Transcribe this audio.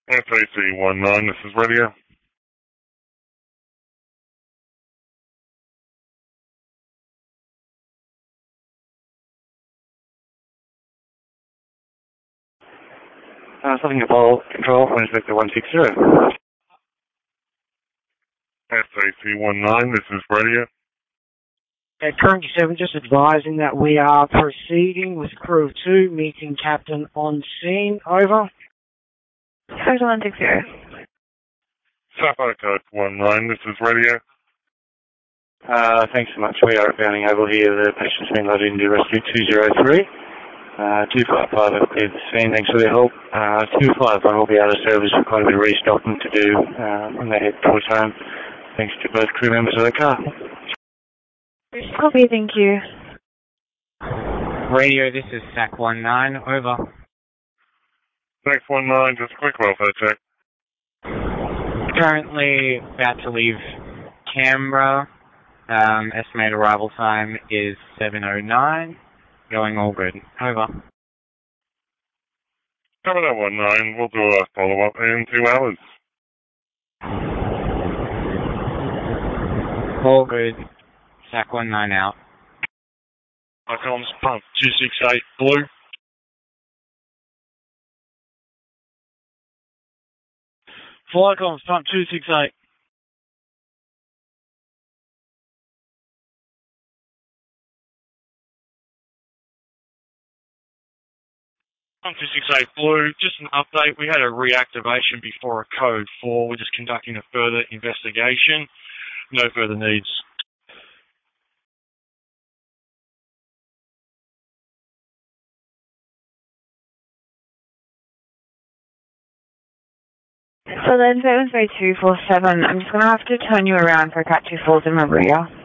FAC-19, this is radio. Southern Apollo Control, Inspector 160. FAC-19, this is radio. At current 7, just advising that we are proceeding with Crew 2, meeting Captain on scene, over. First 160. Sapphire Code 19, this is radio. Thanks so much. We are bounding over here. The patient's been loaded into Rescue 203. 255 have cleared the scene. Thanks for their help. 251 will be out of service. We've got a bit of restocking to do on their head towards home. Thanks to both crew members of the car. Copy, thank you. Radio, this is SAC-19, over. SAC-19, just a quick welfare check. Currently about to leave Canberra. Estimated arrival time is 7:09. Going all good. Over. Cover that 19, we'll do a follow-up in 2 hours. All good. SAC-19 out. Icons, pump 268, blue. Flycomms, pump 268. Pump 268, blue. Just an update. We had a reactivation before a code 4. We're just conducting a further investigation. No further needs. So then 73247, I'm just going to have to turn you around for Cat 2 falls in my rear.